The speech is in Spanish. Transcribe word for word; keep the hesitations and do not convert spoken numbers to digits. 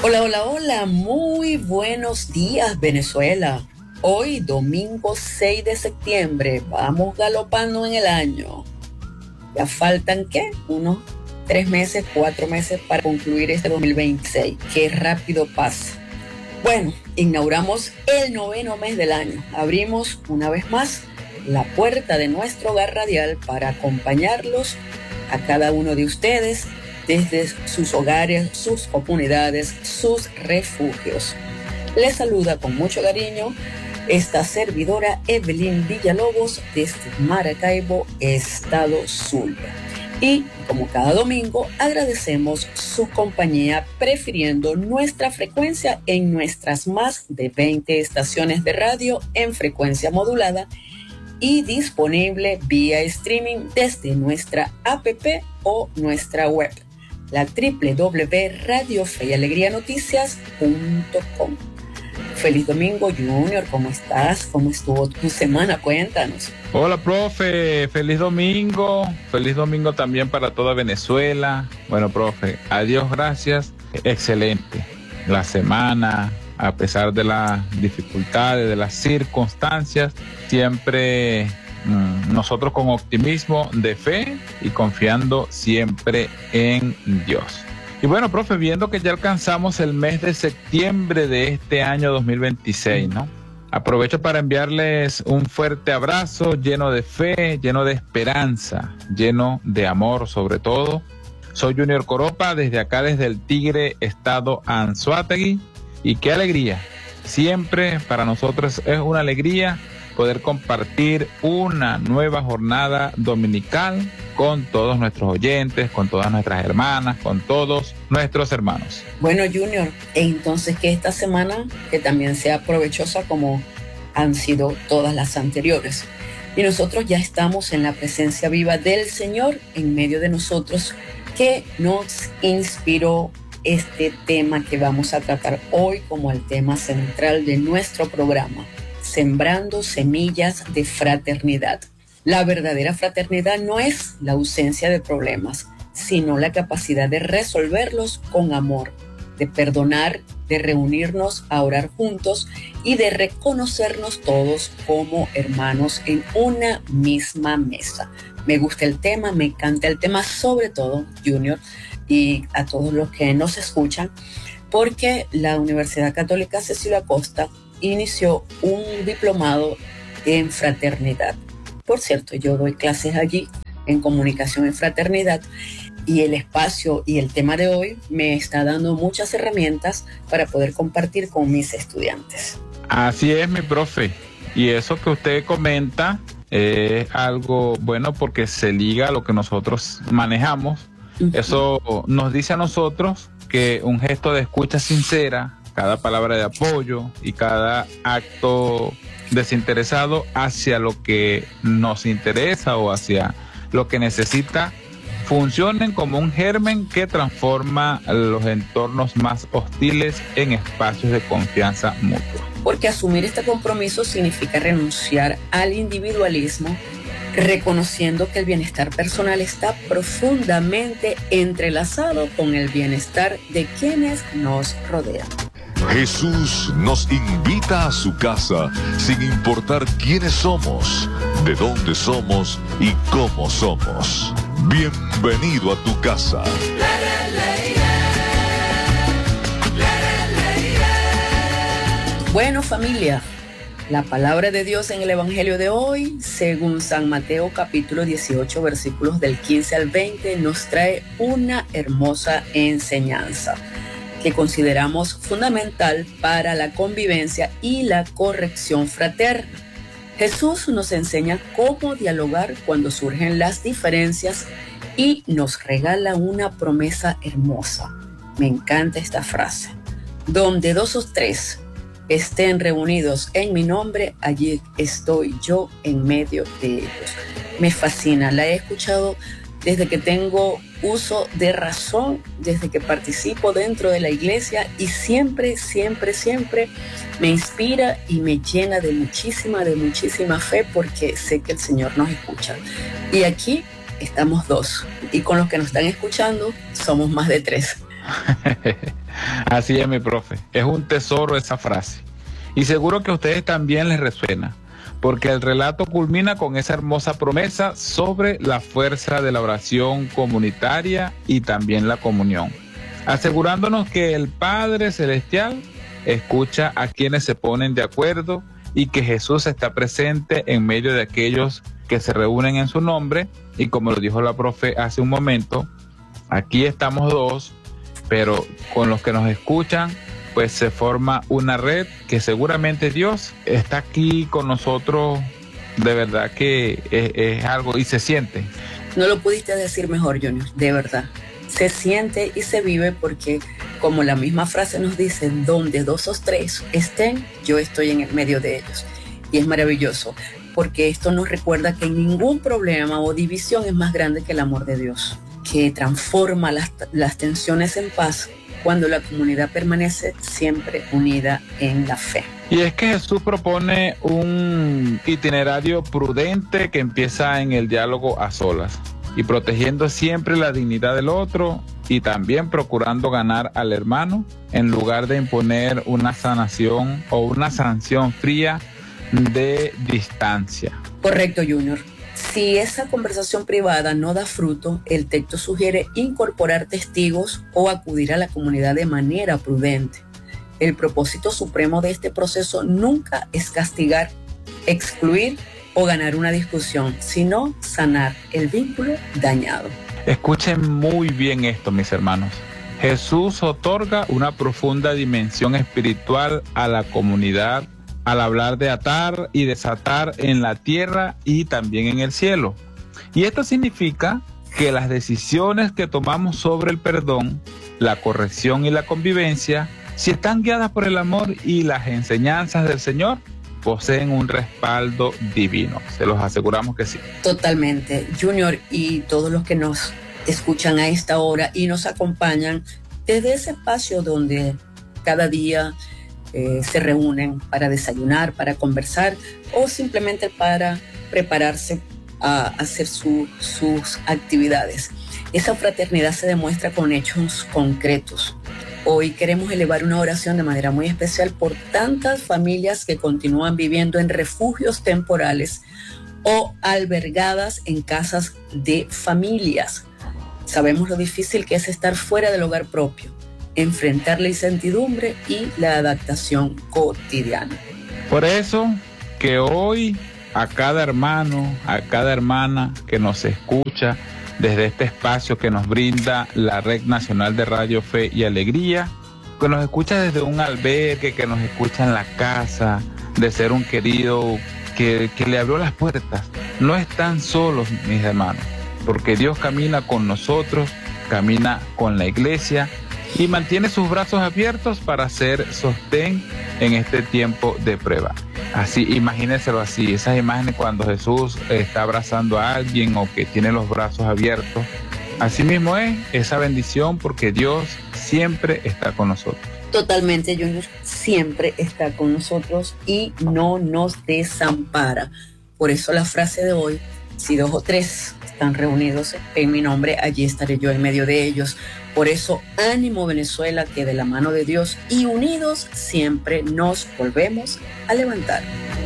Hola, hola, hola, muy buenos días Venezuela. Hoy domingo seis de septiembre, vamos galopando en el año. Ya faltan, ¿qué? Unos tres meses, cuatro meses para concluir este dos mil veintiséis. Qué rápido pasa. Bueno, inauguramos el noveno mes del año. Abrimos una vez más la puerta de nuestro hogar radial para acompañarlos a cada uno de ustedes desde sus hogares, sus comunidades, sus refugios. Les saluda con mucho cariño esta servidora Evelyn Villalobos desde Maracaibo, Estado Zulia. Y como cada domingo agradecemos su compañía prefiriendo nuestra frecuencia en nuestras más de veinte estaciones de radio en frecuencia modulada y disponible vía streaming desde nuestra app o nuestra web, la doble u doble u doble u punto radio fe y alegría noticias punto com. Feliz domingo, Junior, ¿cómo estás? ¿Cómo estuvo tu semana? Cuéntanos. Hola, profe, feliz domingo, feliz domingo también para toda Venezuela. Bueno, profe, adiós, gracias, excelente. La semana, a pesar de las dificultades, de las circunstancias, siempre mmm, nosotros con optimismo de fe y confiando siempre en Dios. Y bueno, profe, viendo que ya alcanzamos el mes de septiembre de este año dos mil veintiséis, ¿no? Aprovecho para enviarles un fuerte abrazo lleno de fe, lleno de esperanza, lleno de amor sobre todo. Soy Junior Coropa, desde acá, desde el Tigre, estado Anzoátegui. Y qué alegría, siempre para nosotros es una alegría poder compartir una nueva jornada dominical con todos nuestros oyentes, con todas nuestras hermanas, con todos nuestros hermanos. Bueno, Junior, entonces que esta semana que también sea provechosa como han sido todas las anteriores. Y nosotros ya estamos en la presencia viva del Señor en medio de nosotros, que nos inspiró este tema que vamos a tratar hoy como el tema central de nuestro programa: sembrando semillas de fraternidad. La verdadera fraternidad no es la ausencia de problemas, sino la capacidad de resolverlos con amor, de perdonar, de reunirnos a orar juntos y de reconocernos todos como hermanos en una misma mesa. Me gusta el tema, me encanta el tema, sobre todo, Junior, y a todos los que nos escuchan, porque la Universidad Católica Cecilio Acosta inició un diplomado en fraternidad. Por cierto, yo doy clases allí en comunicación en fraternidad, y el espacio y el tema de hoy me está dando muchas herramientas para poder compartir con mis estudiantes. Así es, mi profe. Y eso que usted comenta es algo bueno porque se liga a lo que nosotros manejamos. Uh-huh. Eso nos dice a nosotros que un gesto de escucha sincera, cada palabra de apoyo y cada acto desinteresado hacia lo que nos interesa o hacia lo que necesita, funcionen como un germen que transforma los entornos más hostiles en espacios de confianza mutua. Porque asumir este compromiso significa renunciar al individualismo, reconociendo que el bienestar personal está profundamente entrelazado con el bienestar de quienes nos rodean. Jesús nos invita a su casa sin importar quiénes somos, de dónde somos y cómo somos. Bienvenido a tu casa. Bueno, familia, la palabra de Dios en el Evangelio de hoy, según San Mateo capítulo dieciocho, versículos del quince al veinte, nos trae una hermosa enseñanza que consideramos fundamental para la convivencia y la corrección fraterna. Jesús nos enseña cómo dialogar cuando surgen las diferencias y nos regala una promesa hermosa. Me encanta esta frase: donde dos o tres estén reunidos en mi nombre, allí estoy yo en medio de ellos. Me fascina, la he escuchado desde que tengo uso de razón, desde que participo dentro de la iglesia, y siempre, siempre, siempre me inspira y me llena de muchísima, de muchísima fe, porque sé que el Señor nos escucha. Y aquí estamos dos, y con los que nos están escuchando somos más de tres. Así es, mi profe. Es un tesoro esa frase. Y seguro que a ustedes también les resuena, porque el relato culmina con esa hermosa promesa sobre la fuerza de la oración comunitaria y también la comunión, asegurándonos que el Padre Celestial escucha a quienes se ponen de acuerdo y que Jesús está presente en medio de aquellos que se reúnen en su nombre. Y como lo dijo la profe hace un momento, aquí estamos dos, pero con los que nos escuchan, pues se forma una red que seguramente Dios está aquí con nosotros. De verdad que es, es algo y se siente. No lo pudiste decir mejor, Junior, de verdad. Se siente y se vive porque, como la misma frase nos dice, donde dos o tres estén, yo estoy en el medio de ellos. Y es maravilloso, porque esto nos recuerda que ningún problema o división es más grande que el amor de Dios, que transforma las, las tensiones en paz cuando la comunidad permanece siempre unida en la fe. Y es que Jesús propone un itinerario prudente que empieza en el diálogo a solas y protegiendo siempre la dignidad del otro y también procurando ganar al hermano en lugar de imponer una sanación o una sanción fría de distancia. Correcto, Junior. Si esa conversación privada no da fruto, el texto sugiere incorporar testigos o acudir a la comunidad de manera prudente. El propósito supremo de este proceso nunca es castigar, excluir o ganar una discusión, sino sanar el vínculo dañado. Escuchen muy bien esto, mis hermanos. Jesús otorga una profunda dimensión espiritual a la comunidad al hablar de atar y desatar en la tierra y también en el cielo. Y esto significa que las decisiones que tomamos sobre el perdón, la corrección y la convivencia, si están guiadas por el amor y las enseñanzas del Señor, poseen un respaldo divino. Se los aseguramos que sí. Totalmente, Junior, y todos los que nos escuchan a esta hora y nos acompañan desde ese espacio donde cada día Eh, se reúnen para desayunar, para conversar o simplemente para prepararse a hacer su, sus actividades. Esa fraternidad se demuestra con hechos concretos. Hoy queremos elevar una oración de manera muy especial por tantas familias que continúan viviendo en refugios temporales o albergadas en casas de familias. Sabemos lo difícil que es estar fuera del hogar propio, enfrentar la incertidumbre y la adaptación cotidiana. Por eso que hoy a cada hermano, a cada hermana que nos escucha desde este espacio que nos brinda la Red Nacional de Radio Fe y Alegría, que nos escucha desde un albergue, que nos escucha en la casa, de ser un querido que, que le abrió las puertas, no están solos, mis hermanos, porque Dios camina con nosotros, camina con la iglesia y mantiene sus brazos abiertos para ser sostén en este tiempo de prueba. Así, imagínenselo así, esas imágenes cuando Jesús está abrazando a alguien o que tiene los brazos abiertos. Así mismo es esa bendición porque Dios siempre está con nosotros. Totalmente, Junior, siempre está con nosotros y no nos desampara. Por eso la frase de hoy, si dos o tres están reunidos en mi nombre, allí estaré yo en medio de ellos. Por eso, ánimo Venezuela, que de la mano de Dios y unidos siempre nos volvemos a levantar.